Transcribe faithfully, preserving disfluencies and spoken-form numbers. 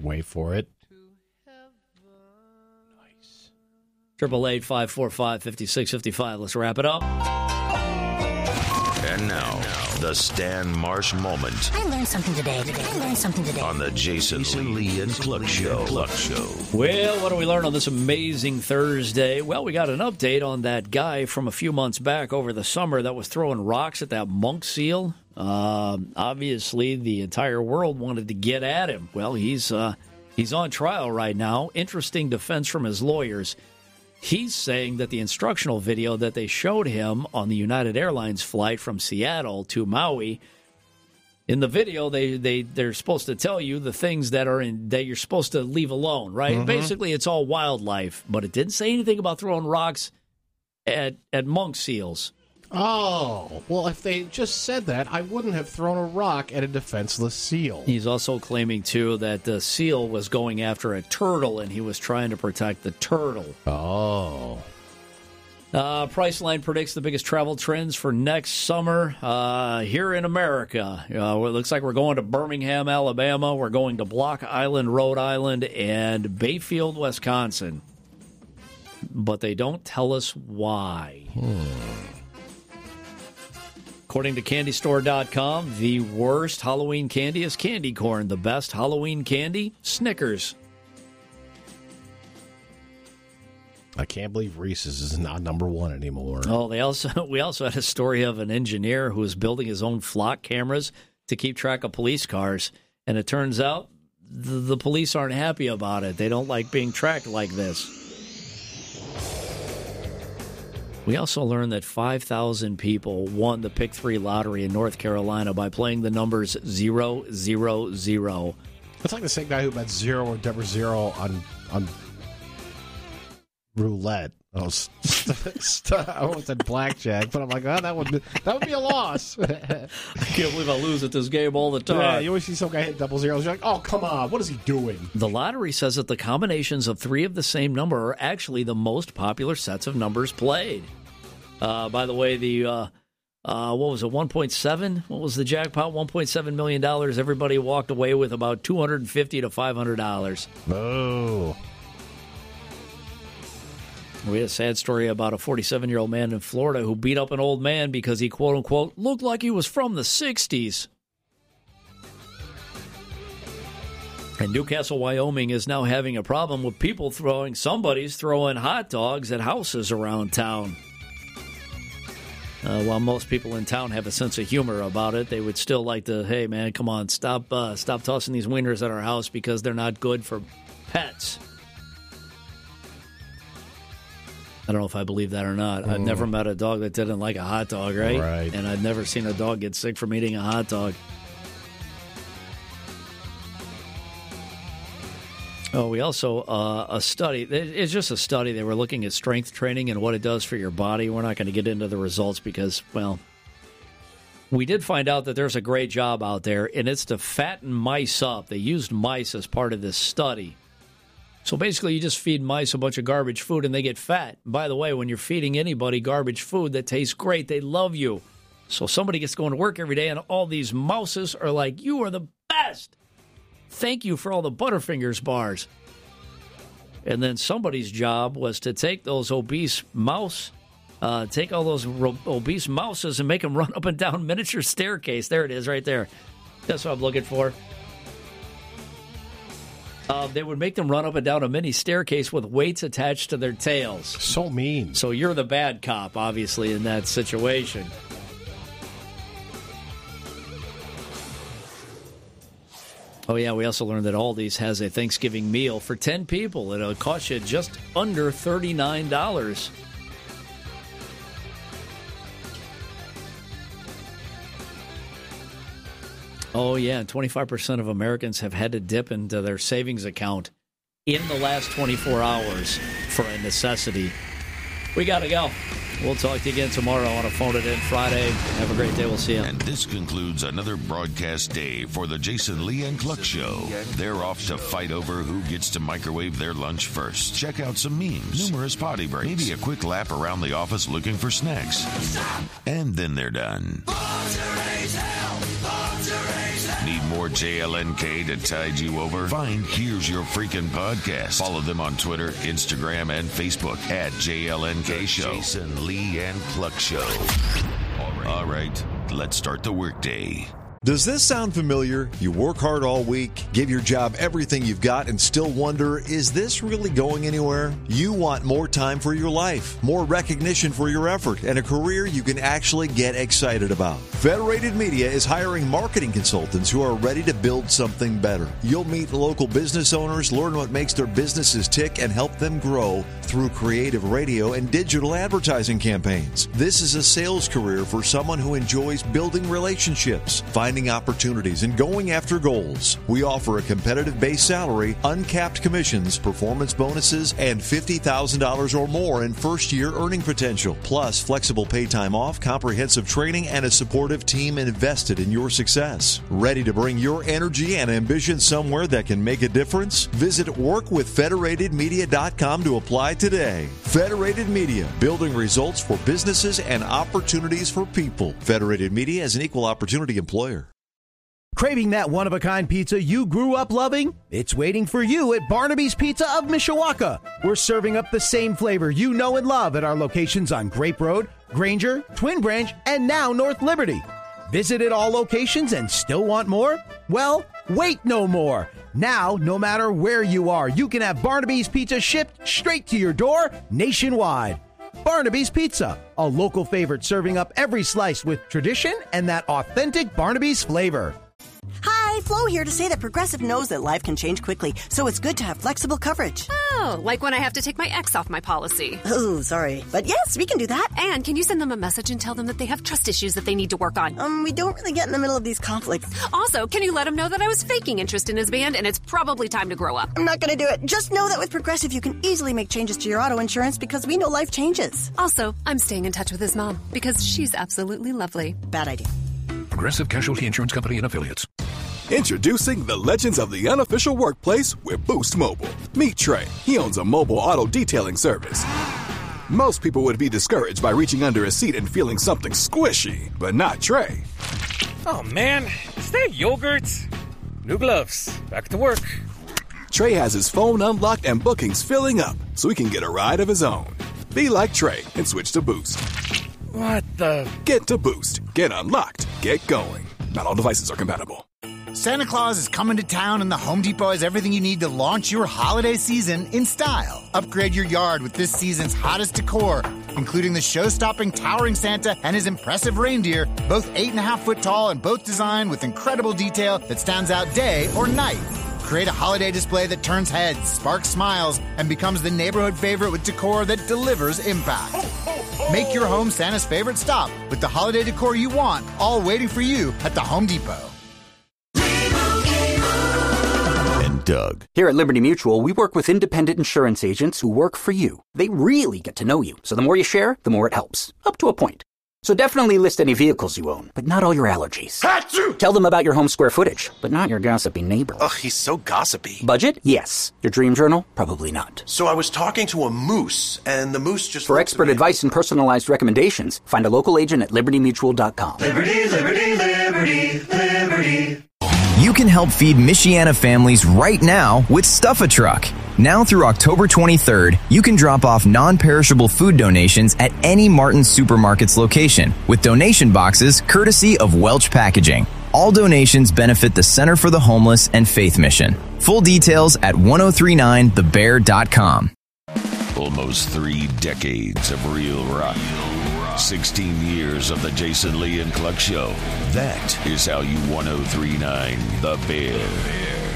Wait for it. Nice. Triple eight five four five fifty six fifty five. Let's wrap it up. And now, the Stan Marsh moment. I learned something today. I learned something today. On the Jason, Jason Lee and Cluck Show. Cluck Show. Well, what do we learn on this amazing Thursday? Well, we got an update on that guy from a few months back over the summer that was throwing rocks at that monk seal. Uh, obviously, the entire world wanted to get at him. Well, he's uh, he's on trial right now. Interesting defense from his lawyers. He's saying that the instructional video that they showed him on the United Airlines flight from Seattle to Maui, in the video, they, they, they're supposed to tell you the things that are in that you're supposed to leave alone, right? Mm-hmm. Basically, it's all wildlife, but it didn't say anything about throwing rocks at, at monk seals. Oh, well, if they just said that, I wouldn't have thrown a rock at a defenseless seal. He's also claiming, too, that the seal was going after a turtle, and he was trying to protect the turtle. Oh. Uh, Priceline predicts the biggest travel trends for next summer uh, here in America. Uh, it looks like we're going to Birmingham, Alabama. We're going to Block Island, Rhode Island, and Bayfield, Wisconsin. But they don't tell us why. Hmm. According to candy store dot com, the worst Halloween candy is candy corn. The best Halloween candy, Snickers. I can't believe Reese's is not number one anymore. Oh, they also we also had a story of an engineer who was building his own flock cameras to keep track of police cars, and it turns out the, the police aren't happy about it. They don't like being tracked like this. We also learned that five thousand people won the Pick three lottery in North Carolina by playing the numbers zero, zero, zero. That's like the same guy who bet zero or double zero on on roulette. Oh, st- st- I almost said blackjack, but I'm like, oh, that would be, that would be a loss. I can't believe I lose at this game all the time. Yeah, you always see some guy hit double zeros. You're like, oh, come on, what is he doing? The lottery says that the combinations of three of the same number are actually the most popular sets of numbers played. Uh, by the way, the uh, uh, what was it, one point seven? What was the jackpot? one point seven million dollars. Everybody walked away with about two hundred fifty to five hundred dollars. Oh. We had a sad story about a forty-seven-year-old man in Florida who beat up an old man because he, quote-unquote, looked like he was from the sixties. And Newcastle, Wyoming is now having a problem with people throwing, somebody's throwing hot dogs at houses around town. Uh, while most people in town have a sense of humor about it, they would still like to, hey, man, come on, stop, uh, stop tossing these wieners at our house because they're not good for pets. I don't know if I believe that or not. Mm. I've never met a dog that didn't like a hot dog, right? Right. And I've never seen a dog get sick from eating a hot dog. Oh, we also, uh, a study, it's just a study. They were looking at strength training and what it does for your body. We're not going to get into the results because, well, we did find out that there's a great job out there, and it's to fatten mice up. They used mice as part of this study. So basically, you just feed mice a bunch of garbage food and they get fat. By the way, when you're feeding anybody garbage food that tastes great, they love you. So somebody gets going to work every day and all these mouses are like, you are the best. Thank you for all the Butterfingers bars. And then somebody's job was to take those obese mouse, uh, take all those ro- obese mouses and make them run up and down miniature staircase. There it is right there. That's what I'm looking for. Uh, they would make them run up and down a mini staircase with weights attached to their tails. So mean. So you're the bad cop, obviously, in that situation. Oh, yeah, we also learned that Aldi's has a Thanksgiving meal for ten people. It'll cost you just under thirty-nine dollars. Oh, yeah, and twenty-five percent of Americans have had to dip into their savings account in the last twenty-four hours for a necessity. We got to go. We'll talk to you again tomorrow on a Phone It In Friday. Have a great day. We'll see you. And this concludes another broadcast day for the Jason Lee and Cluck Show. They're off to fight over who gets to microwave their lunch first. Check out some memes, numerous potty breaks, maybe a quick lap around the office looking for snacks. And then they're done. Need Need more J L N K to tide you over? Find Here's Your Freaking Podcast. Follow them on Twitter, Instagram, and Facebook at J L N K Show. Jason Lee and Cluck Show. All right. All right, let's start the workday. Does this sound familiar? You work hard all week, give your job everything you've got, and still wonder, is this really going anywhere? You want more time for your life, more recognition for your effort, and a career you can actually get excited about. Federated Media is hiring marketing consultants who are ready to build something better. You'll meet local business owners, learn what makes their businesses tick, and help them grow through creative radio and digital advertising campaigns. This is a sales career for someone who enjoys building relationships, finding opportunities, and going after goals. We offer a competitive base salary, uncapped commissions, performance bonuses, and fifty thousand dollars or more in first-year earning potential, plus flexible pay time off, comprehensive training, and a supportive team invested in your success. Ready to bring your energy and ambition somewhere that can make a difference? Visit work with federated media dot com to apply today. Federated Media, building results for businesses and opportunities for people. Federated Media is an equal opportunity employer. Craving that one-of-a-kind pizza you grew up loving? It's waiting for you at Barnaby's Pizza of Mishawaka. We're serving up the same flavor you know and love at our locations on Grape Road, Granger, Twin Branch, and now North Liberty. Visited all locations and still want more? Well, wait no more. Now, no matter where you are, you can have Barnaby's Pizza shipped straight to your door nationwide. Barnaby's Pizza, a local favorite serving up every slice with tradition and that authentic Barnaby's flavor. Hi, Flo here to say that Progressive knows that life can change quickly, so it's good to have flexible coverage. Oh, like when I have to take my ex off my policy. Oh, sorry. But yes, we can do that. And can you send them a message and tell them that they have trust issues that they need to work on? Um, we don't really get in the middle of these conflicts. Also, can you let him know that I was faking interest in his band and it's probably time to grow up? I'm not going to do it. Just know that with Progressive, you can easily make changes to your auto insurance because we know life changes. Also, I'm staying in touch with his mom because she's absolutely lovely. Bad idea. Progressive Casualty Insurance Company and Affiliates. Introducing the legends of the unofficial workplace with Boost Mobile. Meet Trey. He owns a mobile auto detailing service. Most people would be discouraged by reaching under a seat and feeling something squishy, but not Trey. Oh man, is that yogurt? New gloves. Back to work. Trey has his phone unlocked and bookings filling up, so he can get a ride of his own. Be like Trey and switch to Boost. What the? Get to Boost. Get unlocked. Get going. Not all devices are compatible. Santa Claus is coming to town, and the Home Depot has everything you need to launch your holiday season in style. Upgrade your yard with this season's hottest decor, including the show-stopping towering Santa and his impressive reindeer, both eight and a half foot tall and both designed with incredible detail that stands out day or night. Create a holiday display that turns heads, sparks smiles, and becomes the neighborhood favorite with decor that delivers impact. Make your home Santa's favorite stop with the holiday decor you want, all waiting for you at the Home Depot. Doug. Here at Liberty Mutual, we work with independent insurance agents who work for you. They really get to know you, so the more you share, the more it helps. Up to a point. So definitely list any vehicles you own, but not all your allergies. Achoo! Tell them about your home square footage, but not your gossipy neighbor. Ugh, he's so gossipy. Budget? Yes. Your dream journal? Probably not. So I was talking to a moose, and the moose just... For expert advice and personalized recommendations, find a local agent at liberty mutual dot com. Liberty, liberty, liberty, liberty. You can help feed Michiana families right now with Stuff a Truck. Now through October twenty-third, you can drop off non-perishable food donations at any Martin's Supermarkets location with donation boxes courtesy of Welch Packaging. All donations benefit the Center for the Homeless and Faith Mission. Full details at ten thirty-nine the bear dot com. Almost three decades of real rock. sixteen years of the Jason Lee and Cluck Show. That is how you ten thirty-nine The Bear.